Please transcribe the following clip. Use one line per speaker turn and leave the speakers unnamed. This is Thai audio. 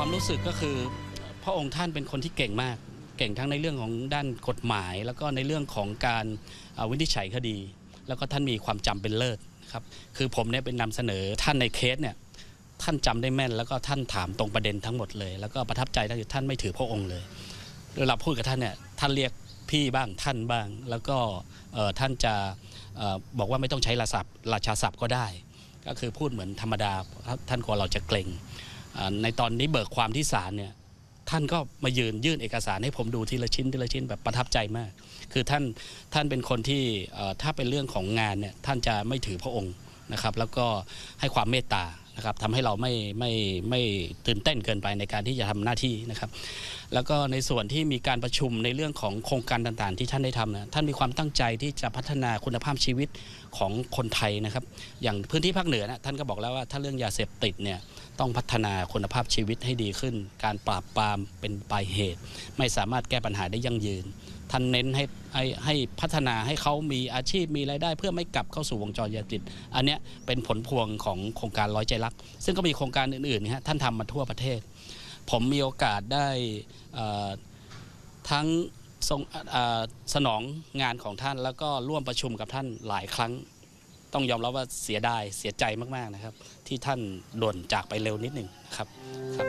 ความรู้สึกก็คือพระองค์ท่านเป็นคนที่เก่งมากเก่งทั้งในเรื่องของด้านกฎหมายแล้วก็ในเรื่องของการวินิจฉัยคดีแล้วก็ท่านมีความจำเป็นเลิศครับคือผมเนี่ยเป็นนำเสนอท่านในเคสเนี่ยท่านจำได้แม่นแล้วก็ท่านถามตรงประเด็นทั้งหมดเลยแล้วก็ประทับใจท่านไม่ถือพระองค์เลยเวลาพูดกับท่านเนี่ยท่านเรียกพี่บ้างท่านบ้างแล้วก็ท่านจะบอกว่าไม่ต้องใช้ราชาศัพท์ก็ได้ก็คือพูดเหมือนธรรมดาท่านกลัวเราจะเกรงในตอนนี้เบิกความที่ศาลเนี่ยท่านก็มายื่นเอกสารให้ผมดูทีละชิ้นแบบประทับใจมากคือท่านเป็นคนที่ถ้าเป็นเรื่องของงานเนี่ยท่านจะไม่ถือพระองค์นะครับแล้วก็ให้ความเมตตานะครับทำให้เราไม่ตื่นเต้นเกินไปในการที่จะทำหน้าที่นะครับแล้วก็ในส่วนที่มีการประชุมในเรื่องของโครงการต่างๆที่ท่านได้ทำนะท่านมีความตั้งใจที่จะพัฒนาคุณภาพชีวิตของคนไทยนะครับอย่างพื้นที่ภาคเหนือนะท่านก็บอกแล้วว่าถ้าเรื่องยาเสพติดเนี่ยต้องพัฒนาคุณภาพชีวิตให้ดีขึ้นการปราบปรามเป็นปลายเหตุไม่สามารถแก้ปัญหาได้ยั่งยืนท่านเน้นให้พัฒนาให้เขามีอาชีพมีรายได้เพื่อไม่กลับเข้าสู่วงจรยาเสพติดอันนี้เป็นผลพวงของโครงการร้อยใจรักซึ่งก็มีโครงการอื่นๆนะฮะท่านทำมาทั่วประเทศผมมีโอกาสได้ทั้งสนองงานของท่านแล้วก็ร่วมประชุมกับท่านหลายครั้งต้องยอมรับว่าเสียใจมากๆนะครับที่ท่านด่วนจากไปเร็วนิดหนึ่งนะครับ